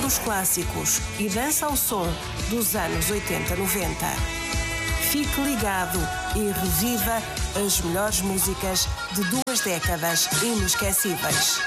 os clássicos e dança ao som dos anos 80-90. Fique ligado e reviva as melhores músicas de 2 décadas inesquecíveis.